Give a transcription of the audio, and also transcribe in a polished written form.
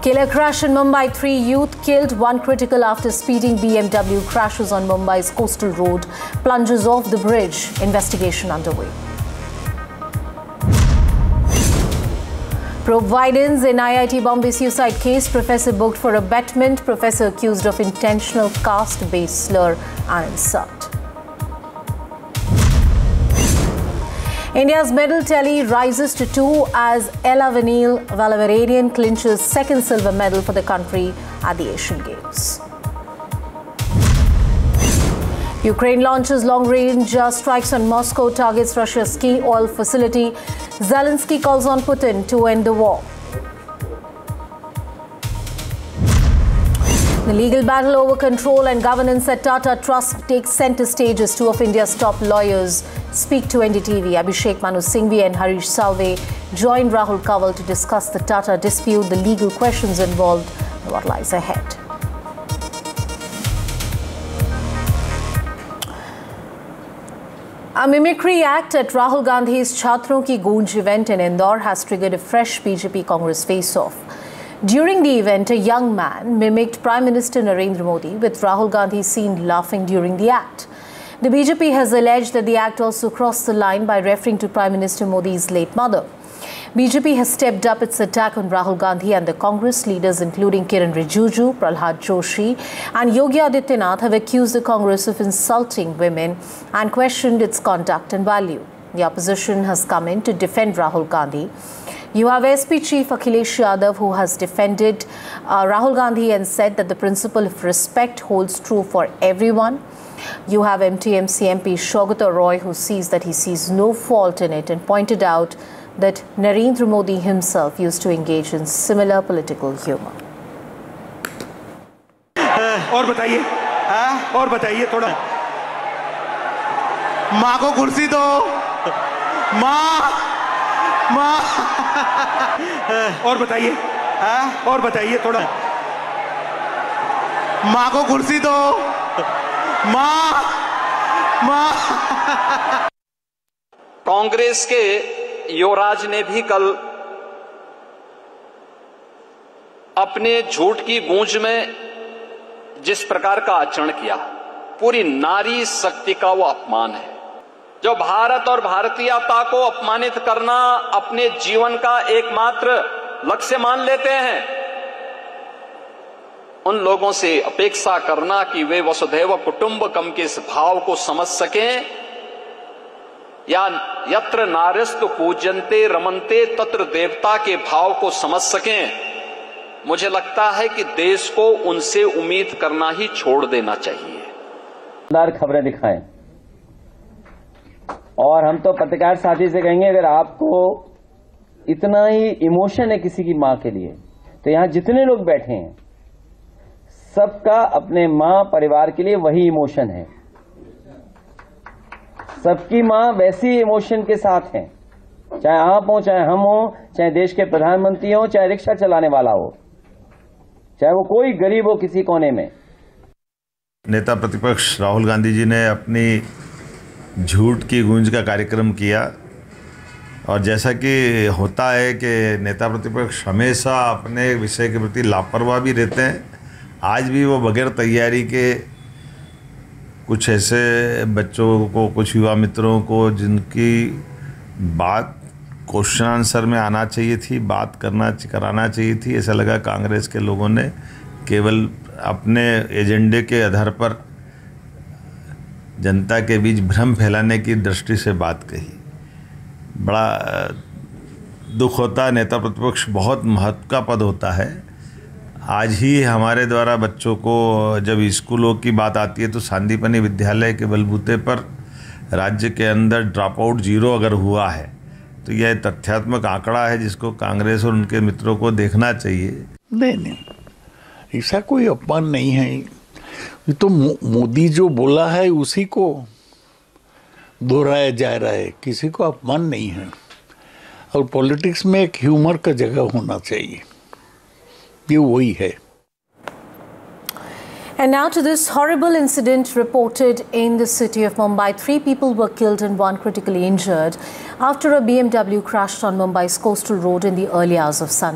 Killer crash in Mumbai. 3 youth killed, 1 critical after speeding BMW crashes on Mumbai's coastal road. Plunges off the bridge. Investigation underway. Probe widens in IIT Bombay suicide case. Professor booked for abetment. Professor accused of intentional caste-based slur and insult. India's medal tally rises to 2 as Elavenil Valavaradian clinches second silver medal for the country at the Asian Games. Ukraine launches long-range strikes on Moscow, targets Russia's key oil facility. Zelensky calls on Putin to end the war. The legal battle over control and governance at Tata Trust takes center stage as 2 of India's top lawyers speak to NDTV. Abhishek Manu Singhvi and Harish Salve joined Rahul Kanwal to discuss the Tata dispute, the legal questions involved, and what lies ahead. A mimicry act at Rahul Gandhi's Chhatron Ki Goonj event in Indore has triggered a fresh BJP Congress face-off. During the event, a young man mimicked Prime Minister Narendra Modi, with Rahul Gandhi seen laughing during the act. The BJP has alleged that the act also crossed the line by referring to Prime Minister Modi's late mother. BJP has stepped up its attack on Rahul Gandhi, and the Congress leaders including Kiran Rijiju, Prahlad Joshi and Yogi Adityanath have accused the Congress of insulting women and questioned its conduct and value. The opposition has come in to defend Rahul Gandhi. You have SP Chief Akhilesh Yadav, who has defended Rahul Gandhi and said that the principle of respect holds true for everyone. You have MTMC MP Saugata Roy, who sees no fault in it and pointed out that Narendra Modi himself used to engage in similar political humor. और बताइए थोड़ा माँ को कुर्सी दो माँ और बताइए थोड़ा माँ को कुर्सी दो माँ कांग्रेस के युवराज ने भी कल अपने झूठ की गूंज में जिस प्रकार का आचरण किया, पूरी नारी शक्ति का वो अपमान है। जो भारत और भारतीयता को अपमानित करना अपने जीवन का एकमात्र लक्ष्य मान लेते हैं, उन लोगों से अपेक्षा करना कि वे वसुधैव कुटुंबकम के इस भाव को समझ सकें, या यत्र नार्यस्तु पूज्यन्ते रमन्ते तत्र देवता के भाव को समझ सकें, मुझे लगता है कि देश को उनसे उम्मीद करना ही छोड़ देना चाहिए। खबरें दिखाएं, और हम तो पत्रकार साथी से कहेंगे, अगर आपको इतना ही इमोशन है किसी की मां के लिए, तो यहां जितने लोग बैठे हैं सबका अपने मां परिवार के लिए वही इमोशन है। सबकी मां वैसी इमोशन के साथ है, चाहे आप हो, चाहे हम हो, चाहे देश के प्रधानमंत्री हो, चाहे रिक्शा चलाने वाला हो, चाहे वो कोई गरीब हो किसी कोने में। नेता प्रतिपक्ष राहुल गांधी जी ने अपनी झूठ की गूंज का कार्यक्रम किया, और जैसा कि होता है कि नेता प्रतिपक्ष हमेशा अपने विषय के प्रति लापरवाह भी रहते हैं, आज भी वो बगैर तैयारी के कुछ ऐसे बच्चों को, कुछ युवा मित्रों को जिनकी बात क्वेश्चन आंसर में आना चाहिए थी, बात कराना चाहिए थी, ऐसा लगा कांग्रेस के लोगों ने केवल अपने एजेंडे के आधार पर जनता के बीच भ्रम फैलाने की दृष्टि से बात कही। बड़ा दुख होता है, नेता प्रतिपक्ष बहुत महत्व का पद होता है। आज ही हमारे द्वारा बच्चों को जब स्कूलों की बात आती है तो सांदीपनि विद्यालय के बलबूते पर राज्य के अंदर ड्रॉप आउट 0 अगर हुआ है, तो यह तथ्यात्मक आंकड़ा है जिसको कांग्रेस और उनके मित्रों को देखना चाहिए। नहीं, ऐसा कोई अपमान नहीं है। ये तो मोदी जो बोला है उसी को दोहराया जा रहा है, किसी को अपमान नहीं है। और पॉलिटिक्स में एक ह्यूमर का जगह होना चाहिए, ये वही है। And now to this horrible incident reported in the city of Mumbai. 3 people were killed and 1 critically injured after a BMW crashed on Mumbai's coastal road in the early hours of Sunday.